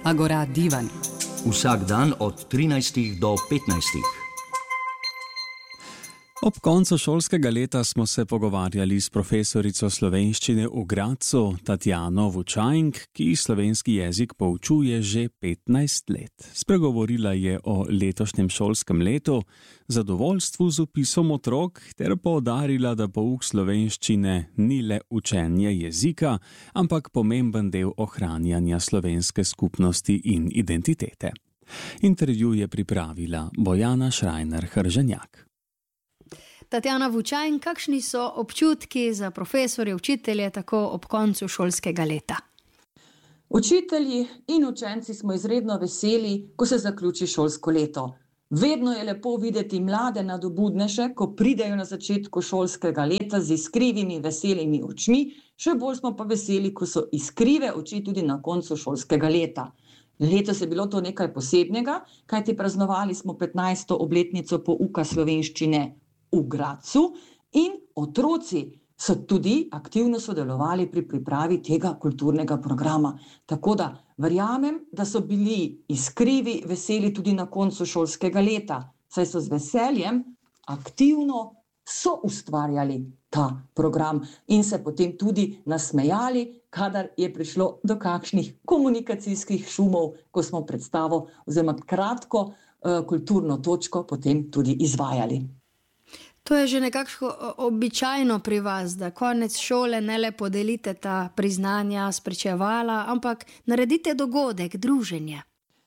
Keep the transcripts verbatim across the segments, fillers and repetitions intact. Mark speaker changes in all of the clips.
Speaker 1: Agora Divan.
Speaker 2: Vsak dan od trinajstih do petnajstih.
Speaker 3: Ob koncu šolskega leta smo se pogovarjali s profesorico slovenščine v Gradcu, Tatjano Vučajnk, ki slovenski jezik poučuje že petnajst let. Spregovorila je o letošnjem šolskem letu, zadovoljstvu z vpisom otrok ter poudarila, da pouk slovenščine ni le učenje jezika, ampak pomemben del ohranjanja slovenske skupnosti in identitete. Intervju je pripravila Bojana Šrajner-Hrženjak.
Speaker 4: Tatjana Vučajnk, kakšni so občutki za profesorje, učitelje tako ob koncu šolskega leta?
Speaker 5: Učitelji in učenci smo izredno veseli, ko se zaključi šolsko leto. Vedno je lepo videti mlade nadobudneže, ko pridejo na začetku šolskega leta z iskrivimi, veselimi očmi, še bolj smo pa veseli, ko so iskrive oči tudi na koncu šolskega leta. Letos je bilo to nekaj posebnega, kajti praznovali smo petnajsto obletnico pouka slovenščine v Gradcu in otroci so tudi aktivno sodelovali pri pripravi tega kulturnega programa. Tako da verjamem, da so bili iskrivi, veseli tudi na koncu šolskega leta, saj so z veseljem aktivno soustvarjali ta program in se potem tudi nasmejali, kadar je prišlo do kakšnih komunikacijskih šumov, ko smo predstavo oziroma kratko uh, kulturno točko potem tudi izvajali.
Speaker 4: To je že nekako običajno pri vas, da konec šole ne le podelite ta priznanja, spričevala, ampak naredite dogodek, druženje.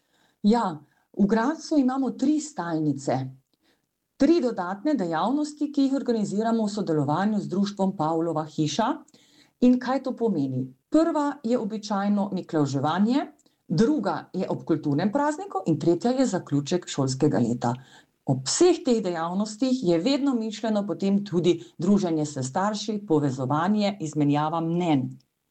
Speaker 5: Ja, v Gradcu imamo tri stalnice, tri dodatne dejavnosti, ki jih organiziramo v sodelovanju z društvom Pavlova hiša. In kaj to pomeni? Prva je običajno miklavževanje, druga je ob kulturnem prazniku in tretja je zaključek šolskega leta. Ob vseh teh dejavnostih je vedno mišljeno potem tudi druženje s starši, povezovanje, izmenjava mnenj.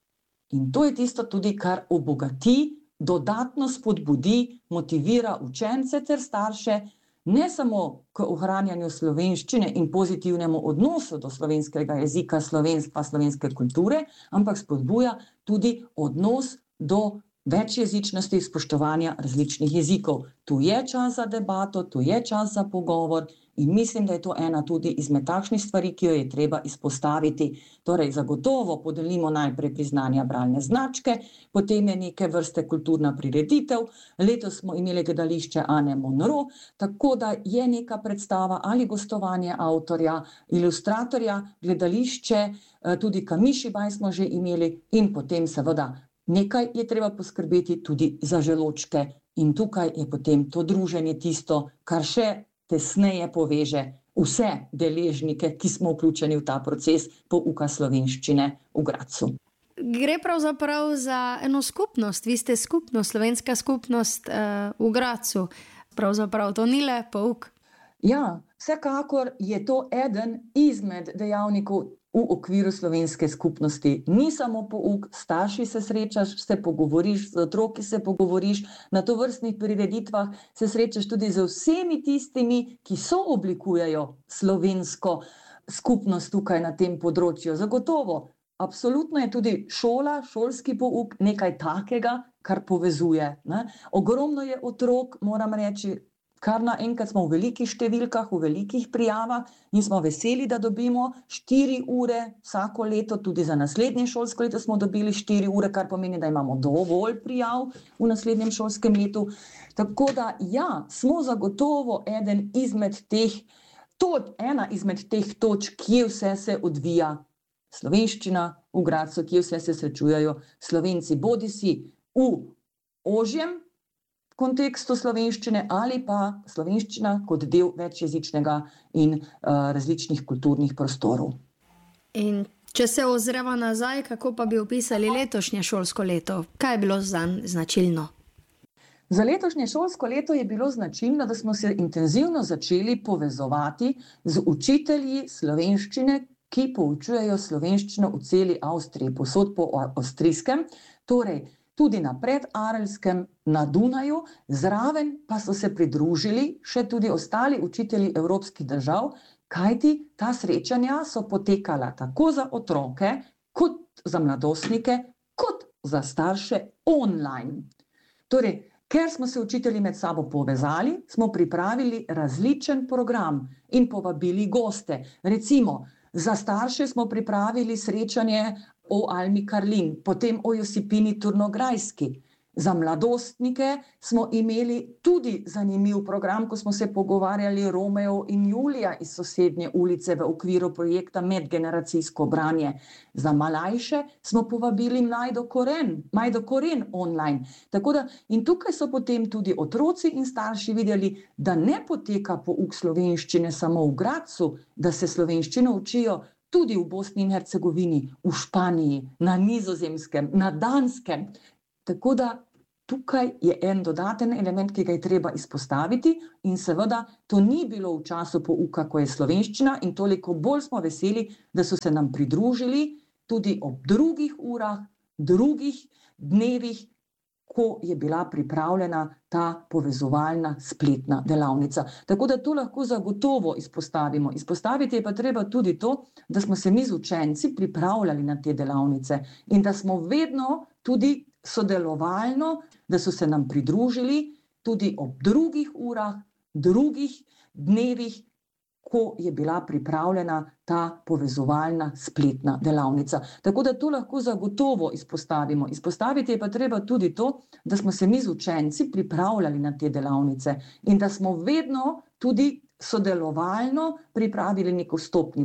Speaker 5: In to je tisto tudi, kar obogati, dodatno spodbudi, motivira učence ter starše, ne samo k ohranjanju slovenščine in pozitivnemu odnosu do slovenskega jezika, slovenstva, slovenske kulture, ampak spodbuja tudi odnos do večjezičnosti, spoštovanja različnih jezikov. Tu je čas za debato, tu je čas za pogovor in mislim, da je to ena tudi izmed takšnih stvari, ki jo je treba izpostaviti. Torej, zagotovo podelimo najprej priznanja bralne značke, potem je neke vrste kulturna prireditev, letos smo imeli gledališče Ane Monro, tako da je neka predstava ali gostovanje avtorja, ilustratorja, gledališče, tudi Kamišibaj smo že imeli in potem seveda nekaj je treba poskrbeti tudi za želočke in tukaj je potem to druženje tisto, kar še tesneje poveže vse deležnike, ki smo vključeni v ta proces pouka slovenščine v Gradcu.
Speaker 4: Gre pravzaprav za eno skupnost, vi ste skupnost, slovenska skupnost uh, v Gradcu. Pravzaprav to ni le pouk.
Speaker 5: Ja, vsekakor je to eden izmed dejavnikov v okviru slovenske skupnosti. Ni samo pouk, starši se srečaš, se pogovoriš, z otroki se pogovoriš, na tovrstnih prireditvah se srečaš tudi z vsemi tistimi, ki sooblikujejo slovensko skupnost tukaj na tem področju. Zagotovo, absolutno je tudi šola, šolski pouk nekaj takega, kar povezuje. Ne? Ogromno je otrok, moram reči, kar naenkrat smo v velikih številkah, v velikih prijavah in smo veseli, da dobimo štiri ure vsako leto, tudi za naslednje šolsko leto smo dobili štiri ure, kar pomeni, da imamo dovolj prijav v naslednjem šolskem letu. Tako da ja, smo zagotovo eden izmed teh, to, ena izmed teh točk, kje vse se odvija slovenščina v Gradcu, kje vse se srečujejo Slovenci, bodisi v ožjem kontekstu slovenščine ali pa slovenščina kot del večjezičnega in uh, različnih kulturnih prostorov.
Speaker 4: In če se ozremo nazaj, kako pa bi opisali letošnje šolsko leto? Kaj je bilo zanj značilno?
Speaker 5: Za letošnje šolsko leto je bilo značilno, da smo se intenzivno začeli povezovati z učitelji slovenščine, ki poučujejo slovenščino v celi Avstriji, povsod po avstrijskem, torej tudi na Predarelskem, na Dunaju, zraven pa so se pridružili še tudi ostali učitelji evropskih držav, kajti ta srečanja so potekala tako za otroke, kot za mladostnike, kot za starše online. Torej, ker smo se učitelji med sabo povezali, smo pripravili različen program in povabili goste. Recimo, za starše smo pripravili srečanje o Almi Karlin, potem o Josipini Turnograjski. Za mladostnike smo imeli tudi zanimiv program, ko smo se pogovarjali Romeo in Julija iz sosednje ulice v okviru projekta Medgeneracijsko branje. Za mlajše smo povabili Majdo Koren, Majdo Koren online. Tako da, in tukaj so potem tudi otroci in starši videli, da ne poteka pouk slovenščine samo v Gradcu, da se slovenščino učijo tudi v Bosni in Hercegovini, v Španiji, na Nizozemskem, na Danskem. Tako da tukaj je en dodaten element, ki ga je treba izpostaviti, in seveda to ni bilo v času pouka, ko je slovenščina, in toliko bolj smo veseli, da so se nam pridružili tudi ob drugih urah, drugih dnevih, ko je bila pripravljena ta povezovalna spletna delavnica. Tako da to lahko zagotovo izpostavimo. Izpostaviti je pa treba tudi to, da smo se mi z učenci pripravljali na te delavnice in da smo vedno tudi sodelovalno, da so se nam pridružili tudi ob drugih urah, drugih dnevih, ko je bila pripravljena ta povezovalna spletna delavnica. Tako da to lahko zagotovo izpostavimo. Izpostaviti je pa treba tudi to, da smo se mi z učenci pripravljali na te delavnice in da smo vedno tudi sodelovalno pripravili nek vstopni